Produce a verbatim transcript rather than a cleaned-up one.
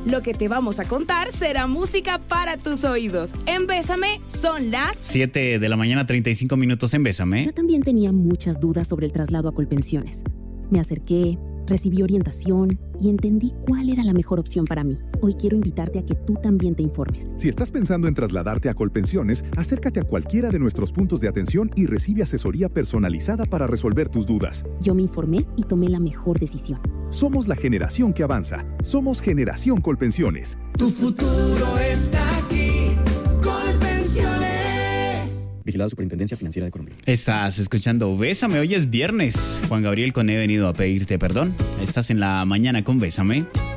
Lo que te vamos a contar será música para tus oídos. En Bésame son las siete de la mañana, treinta y cinco minutos en Bésame. Yo también tenía muchas dudas sobre el traslado a Colpensiones. Me acerqué, recibí orientación y entendí cuál era la mejor opción para mí. Hoy quiero invitarte a que tú también te informes. Si estás pensando en trasladarte a Colpensiones, acércate a cualquiera de nuestros puntos de atención y recibe asesoría personalizada para resolver tus dudas. Yo me informé y tomé la mejor decisión. Somos la generación que avanza. Somos Generación Colpensiones. Tu futuro está aquí. Colpensiones. Vigilado Superintendencia Financiera de Colombia. Estás escuchando Bésame, hoy es viernes. Juan Gabriel Con he venido a pedirte perdón. Estás en la mañana con Bésame.